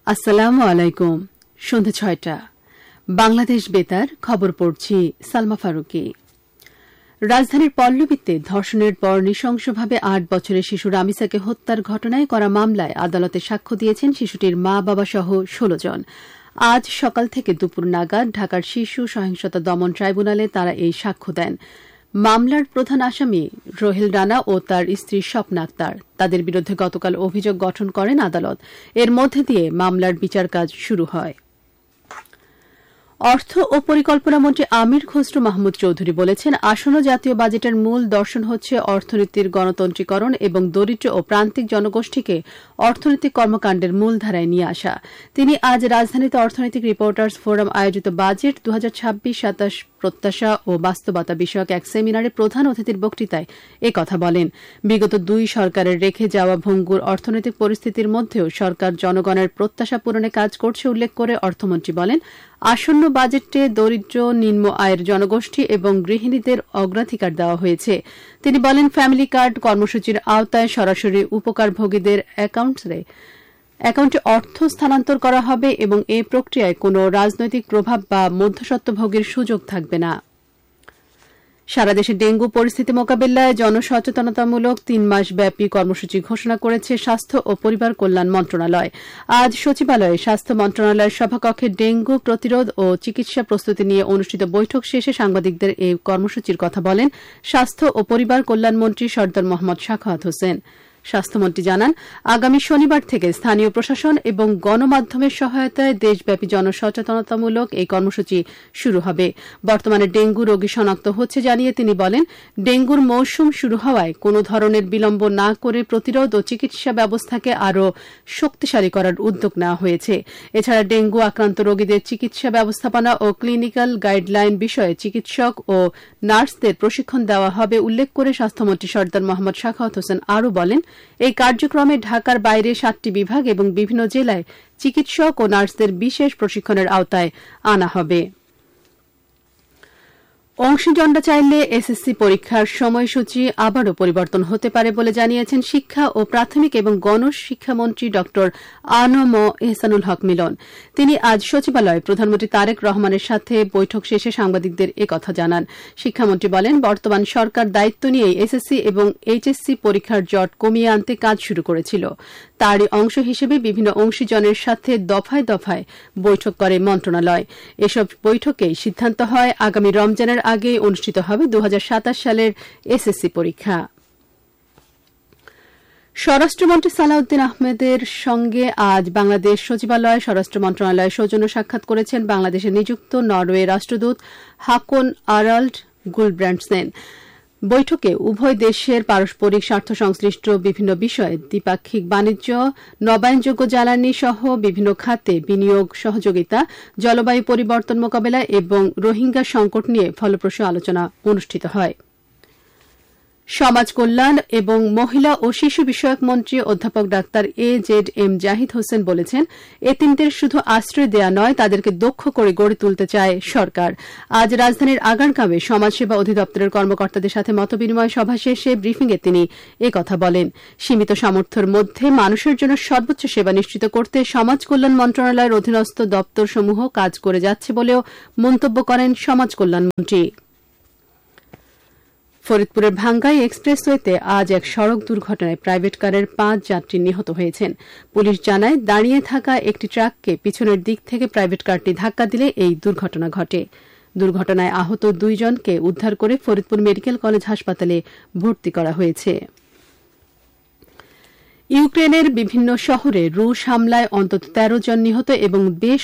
আসসালামু আলাইকুম। সন্ধ্যা ৬টা বাংলাদেশ বেতার খবর পড়ছি সালমা ফারুকী। রাজধানীর পল্লবীতে ধর্ষণের পর নৃশংসভাবে ৮ বছরের শিশু রামিসাকে হত্যার ঘটনায় করা মামলায় আদালতে সাক্ষ্য দিয়েছেন শিশুটির মা বাবা সহ ১৬ জন। আজ সকাল থেকে দুপুর নাগাদ ঢাকার শিশু সহিংসতা দমন ট্রাইব্যুনালে তারা এই সাক্ষ্য দেন। মামলার প্রধান আসামি রোহেল রানা ও তার স্ত্রী স্বপ্না আক্তার। তাদের বিরুদ্ধে গতকাল অভিযোগ গঠন করেন আদালত। এর মধ্যে দিয়ে মামলার বিচার কাজ শুরু হয়। অর্থ ও পরিকল্পনা মন্ত্রী আমির খসরু মাহমুদ চৌধুরী বলেছেন, আসন্ন জাতীয় বাজেটের মূল দর্শন হচ্ছে অর্থনীতির গণতন্ত্রীকরণ এবং দরিদ্র ও প্রান্তিক জনগোষ্ঠীকে অর্থনৈতিক কর্মকাণ্ডের মূলধারায় নিয়ে আসা। তিনি আজ রাজধানীতে অর্থনৈতিক রিপোর্টার্স ফোরাম আয়োজিত বাজেট ২০২৬-২৭ প্রত্যাশা ও বাস্তবতা বিষয়ক এক সেমিনারে প্রধান অতিথির বক্তৃতায় একথা বলেন। বিগত দুই সরকারের রেখে যাওয়া ভঙ্গুর অর্থনৈতিক পরিস্থিতির মধ্যেও সরকার জনগণের প্রত্যাশা পূরণে কাজ করছে উল্লেখ করে অর্থমন্ত্রী বলেন, আসন্ন বাজেটে দরিদ্র নিম্ন আয়ের জনগোষ্ঠী এবং গৃহিণীদের অগ্রাধিকার দেওয়া হয়েছে। তিনি বলেন, ফ্যামিলি কার্ড কর্মসূচির আওতায় সরাসরি উপকারভোগীদের অ্যাকাউন্টে অর্থ স্থানান্তর করা হবে এবং এ প্রক্রিয়ায় কোনো রাজনৈতিক প্রভাব বা মধ্যস্বত্বভোগীর সুযোগ থাকবে না। সারা দেশে ডেঙ্গু পরিস্থিতি মোকাবিলায় জনসচেতনতামূলক ৩ মাসব্যাপী কর্মসূচি ঘোষণা করেছে স্বাস্থ্য ও পরিবার কল্যাণ মন্ত্রণালয়। আজ সচিবালয়ে স্বাস্থ্য মন্ত্রণালয়ের সভাকক্ষে ডেঙ্গু প্রতিরোধ ও চিকিৎসা প্রস্তুতি নিয়ে অনুষ্ঠিত বৈঠক শেষে সাংবাদিকদের এই কর্মসূচির কথা বলেন স্বাস্থ্য ও পরিবার কল্যাণ মন্ত্রী সরদার মোহাম্মদ সাখাওয়াত হোসেন। স্বাস্থ্যমন্ত্রী জানান, আগামী শনিবার থেকে স্থানীয় প্রশাসন এবং গণমাধ্যমের সহায়তায় দেশব্যাপী জনসচেতনতামূলক এই কর্মসূচি শুরু হবে। বর্তমানে ডেঙ্গু রোগী শনাক্ত হচ্ছে জানিয়ে তিনি বলেন, ডেঙ্গুর মৌসুম শুরু হওয়ায় কোনো ধরনের বিলম্ব না করে প্রতিরোধ ও চিকিৎসা ব্যবস্থাকে আরও শক্তিশালী করার উদ্যোগ নেওয়া হয়েছে। এছাড়া ডেঙ্গু আক্রান্ত রোগীদের চিকিৎসা ব্যবস্থাপনা ও ক্লিনিক্যাল গাইডলাইন বিষয়ে চিকিৎসক ও নার্সদের প্রশিক্ষণ দেওয়া হবে উল্লেখ করে স্বাস্থ্যমন্ত্রী সরদার মোহাম্মদ সাখাওয়াত হোসেন আরও বলেন, এই কার্যক্রমে ঢাকার বাইরে ৭টি বিভাগ এবং বিভিন্ন জেলায় চিকিৎসক ও নার্সদের বিশেষ প্রশিক্ষণের আওতায় আনা হবে। অংশীজনরা চাইলে এসএসসি পরীক্ষার সময়সূচি আবারও পরিবর্তন হতে পারে বলে জানিয়েছেন শিক্ষা ও প্রাথমিক এবং গণশিক্ষামন্ত্রী ড আ.ন.ম এহসানুল হক মিলন। তিনি আজ সচিবালয়ে প্রধানমন্ত্রী তারেক রহমানের সাথে বৈঠক শেষে সাংবাদিকদের একথা জানান। শিক্ষামন্ত্রী বলেন, বর্তমান সরকার দায়িত্ব নিয়েই এসএসসি এবং এইচএসসি পরীক্ষার জট কমিয়ে আনতে কাজ শুরু করেছিল। তারই অংশ হিসেবে বিভিন্ন অংশীজনের সাথে দফায় দফায় বৈঠক করে মন্ত্রণালয়। এসব বৈঠকেই সিদ্ধান্ত হয় আগামী রমজানের আগে অনুষ্ঠিত হবে ২০২৭ সালের এসএসসি পরীক্ষা। স্বরাষ্ট্রমন্ত্রী সালাউদ্দিন আহমেদের সঙ্গে আজ বাংলাদেশ সচিবালয় স্বরাষ্ট্র মন্ত্রণালয়ের সৌজন্য সাক্ষাৎ করেছেন বাংলাদেশে নিযুক্ত নরওয়ে রাষ্ট্রদূত হাকন আরাল্ড গুলব্র্যান্ডসেন। বৈঠকে উভয় দেশের পারস্পরিক স্বার্থ সংশ্লিষ্ট বিভিন্ন বিষয়ে দ্বিপাক্ষিক বাণিজ্য, নবায়নযোগ্য জ্বালানি সহ বিভিন্ন খাতে বিনিয়োগ সহযোগিতা, জলবায়ু পরিবর্তন মোকাবেলা এবং রোহিঙ্গা সংকট নিয়ে ফলপ্রসূ আলোচনা অনুষ্ঠিত হয়। সমাজ কল্যাণ এবং মহিলা ও শিশু বিষয়ক মন্ত্রী অধ্যাপক ডাক্তার এ.জেড.এম জাহিদ হোসেন বলেছেন, এতিমদের শুধু আশ্রয় দেয়া নয়, তাদেরকে দক্ষ করে গড়ে তুলতে চায় সরকার। আজ রাজধানীর আগারগাঁওয়ে সমাজসেবা অধিদপ্তরের কর্মকর্তাদের সাথে মতবিনিময় সভা শেষে ব্রিফিংয়ে তিনি একথা বলেন। সীমিত সামর্থ্যের মধ্যে মানুষের জন্য সর্বোচ্চ সেবা নিশ্চিত করতে সমাজ কল্যাণ মন্ত্রণালয়ের অধীনস্থ দপ্তরসমূহ কাজ করে যাচ্ছে বলেও মন্তব্য করেন সমাজ কল্যাণ মন্ত্রী। ফরিদপুরের ভাঙ্গাই এক্সপ্রেসওয়েতে আজ এক সড়ক দুর্ঘটনায় প্রাইভেট কারের ৫ যাত্রী নিহত হয়েছেন। পুলিশ জানায়, দাঁড়িয়ে থাকা একটি ট্রাককে পিছনের দিক থেকে প্রাইভেট কারটি ধাক্কা দিলে এই দুর্ঘটনা ঘটে। দুর্ঘটনায় আহত ২ জনকে উদ্ধার করে ফরিদপুর মেডিকেল কলেজ হাসপাতালে ভর্তি করা হয়েছে। ইউক্রেনের বিভিন্ন শহরে রুশ হামলায় অন্তত ১৩ জন নিহত এবং বেশ